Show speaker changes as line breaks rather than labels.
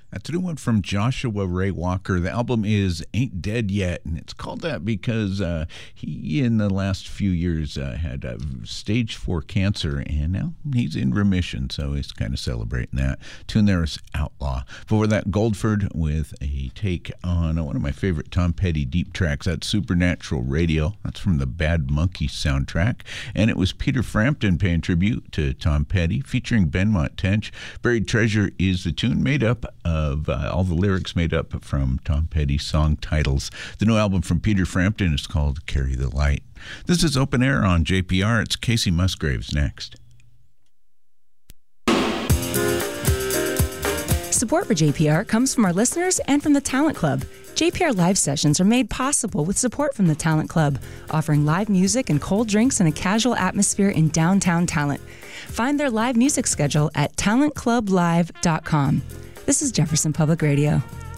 That's a new one from Joshua Ray Walker. The album is Ain't Dead Yet, and it's called that because he, in the last few years, had stage 4 cancer, and now he's in remission, so he's kind of celebrating that. Tune there is Outlaw. Before that, Goldford with a take on one of my favorite Tom Petty deep tracks. That's Supernatural Radio. That's from the Bad Monkey soundtrack, and it was Peter Frampton paying tribute to Tom Petty, featuring Benmont Tench. Buried Treasure is the tune made up of all the lyrics made up from Tom Petty's song titles. The new album from Peter Frampton is called Carry the Light. This is Open Air on JPR. It's Casey Musgraves next.
Support for JPR comes from our listeners and from the Talent Club. JPR live sessions are made possible with support from the Talent Club, offering live music and cold drinks in a casual atmosphere in downtown Talent. Find their live music schedule at talentclublive.com. This is Jefferson Public Radio.